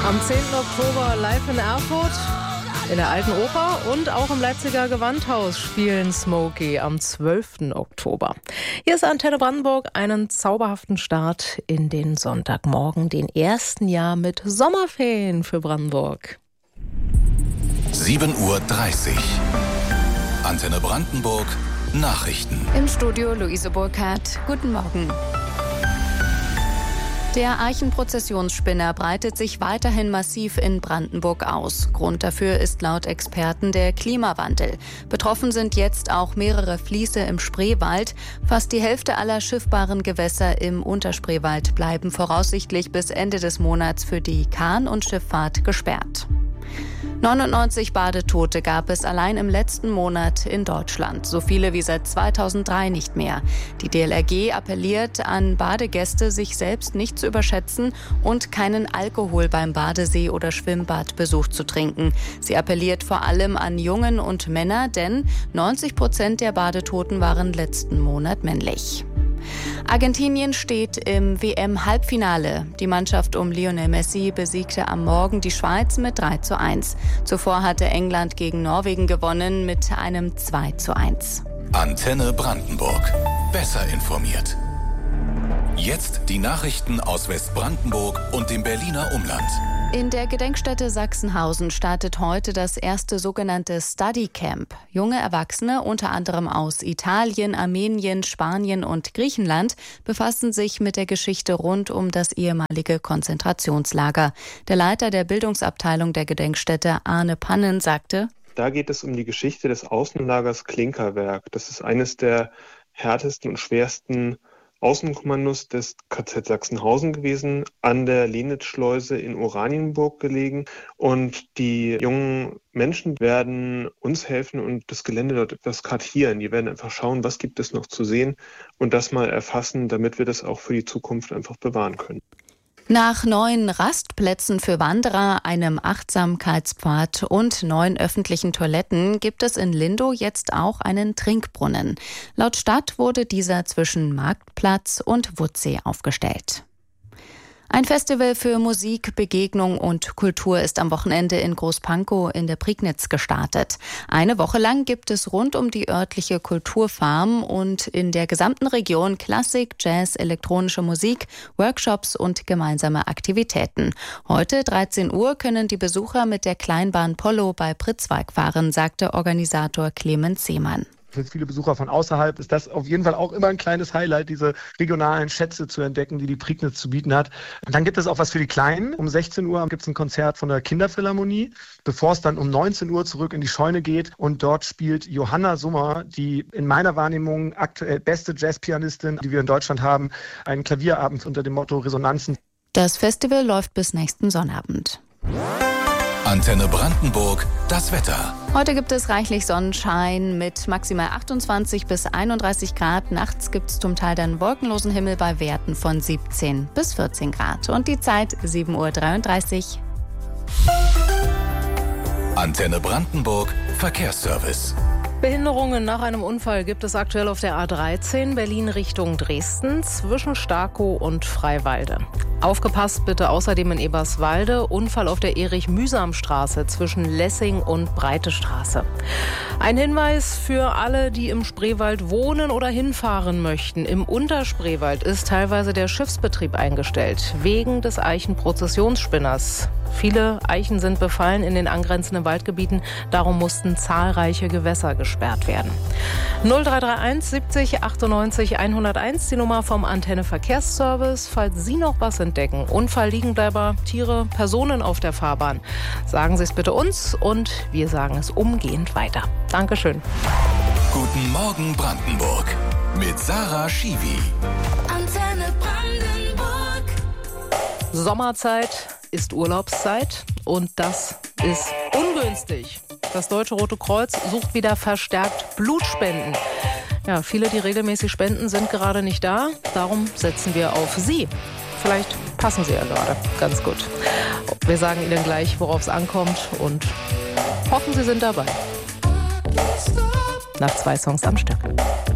Am 10. Oktober live in Erfurt, in der Alten Oper und auch im Leipziger Gewandhaus spielen Smokey am 12. Oktober. Hier ist Antenne Brandenburg, einen zauberhaften Start in den Sonntagmorgen, den ersten Jahr mit Sommerferien für Brandenburg. 7:30 Uhr. Antenne Brandenburg, Nachrichten. Im Studio Luise Burkhardt. Guten Morgen. Der Eichenprozessionsspinner breitet sich weiterhin massiv in Brandenburg aus. Grund dafür ist laut Experten der Klimawandel. Betroffen sind jetzt auch mehrere Fließe im Spreewald. Fast die Hälfte aller schiffbaren Gewässer im Unterspreewald bleiben voraussichtlich bis Ende des Monats für die Kahn- und Schifffahrt gesperrt. 99 Badetote gab es allein im letzten Monat in Deutschland. So viele wie seit 2003 nicht mehr. Die DLRG appelliert an Badegäste, sich selbst nicht zu überschätzen und keinen Alkohol beim Badesee- oder Schwimmbadbesuch zu trinken. Sie appelliert vor allem an Jungen und Männer, denn 90% der Badetoten waren letzten Monat männlich. Argentinien steht im WM-Halbfinale. Die Mannschaft um Lionel Messi besiegte am Morgen die Schweiz mit 3:1. Zuvor hatte England gegen Norwegen gewonnen mit einem 2:1. Antenne Brandenburg. Besser informiert. Jetzt die Nachrichten aus Westbrandenburg und dem Berliner Umland. In der Gedenkstätte Sachsenhausen startet heute das erste sogenannte Study Camp. Junge Erwachsene, unter anderem aus Italien, Armenien, Spanien und Griechenland, befassen sich mit der Geschichte rund um das ehemalige Konzentrationslager. Der Leiter der Bildungsabteilung der Gedenkstätte, Arne Pannen, sagte: Da geht es um die Geschichte des Außenlagers Klinkerwerk. Das ist eines der härtesten und schwersten Außenkommandos des KZ Sachsenhausen gewesen, an der Lenitzschleuse in Oranienburg gelegen. Und die jungen Menschen werden uns helfen und das Gelände dort etwas kartieren. Die werden einfach schauen, was gibt es noch zu sehen und das mal erfassen, damit wir das auch für die Zukunft einfach bewahren können. Nach neuen Rastplätzen für Wanderer, einem Achtsamkeitspfad und neuen öffentlichen Toiletten gibt es in Lindow jetzt auch einen Trinkbrunnen. Laut Stadt wurde dieser zwischen Marktplatz und Wuttsee aufgestellt. Ein Festival für Musik, Begegnung und Kultur ist am Wochenende in Großpankow in der Prignitz gestartet. Eine Woche lang gibt es rund um die örtliche Kulturfarm und in der gesamten Region Klassik, Jazz, elektronische Musik, Workshops und gemeinsame Aktivitäten. Heute 13 Uhr können die Besucher mit der Kleinbahn Polo bei Pritzwalk fahren, sagte Organisator Clemens Seemann. Für viele Besucher von außerhalb ist das auf jeden Fall auch immer ein kleines Highlight, diese regionalen Schätze zu entdecken, die die Prignitz zu bieten hat. Und dann gibt es auch was für die Kleinen. Um 16 Uhr gibt es ein Konzert von der Kinderphilharmonie, bevor es dann um 19 Uhr zurück in die Scheune geht. Und dort spielt Johanna Summer, die in meiner Wahrnehmung aktuell beste Jazzpianistin, die wir in Deutschland haben, einen Klavierabend unter dem Motto Resonanzen. Das Festival läuft bis nächsten Sonnabend. Antenne Brandenburg, das Wetter. Heute gibt es reichlich Sonnenschein mit maximal 28 bis 31 Grad. Nachts gibt es zum Teil dann wolkenlosen Himmel bei Werten von 17 bis 14 Grad. Und die Zeit 7:33 Uhr. Antenne Brandenburg, Verkehrsservice. Behinderungen nach einem Unfall gibt es aktuell auf der A13 Berlin Richtung Dresden zwischen Starkow und Freiwalde. Aufgepasst bitte außerdem in Eberswalde, Unfall auf der Erich-Mühsam-Straße zwischen Lessing und Breite Straße. Ein Hinweis für alle, die im Spreewald wohnen oder hinfahren möchten. Im Unterspreewald ist teilweise der Schiffsbetrieb eingestellt, wegen des Eichenprozessionsspinners. Viele Eichen sind befallen in den angrenzenden Waldgebieten, darum mussten zahlreiche Gewässer gesperrt werden. 0331 70 98 101, die Nummer vom Antenne Verkehrsservice. Falls Sie noch was entdecken, Unfall, Liegenbleiber, Tiere, Personen auf der Fahrbahn, sagen Sie es bitte uns und wir sagen es umgehend weiter. Dankeschön. Guten Morgen Brandenburg mit Sarah Schiwi. Antenne Brandenburg. Sommerzeit ist Urlaubszeit und das ist ungünstig. Das Deutsche Rote Kreuz sucht wieder verstärkt Blutspenden. Ja, viele, die regelmäßig spenden, sind gerade nicht da. Darum setzen wir auf Sie. Vielleicht passen Sie ja gerade ganz gut. Wir sagen Ihnen gleich, worauf es ankommt und hoffen, Sie sind dabei. Nach 2 Songs am Stück.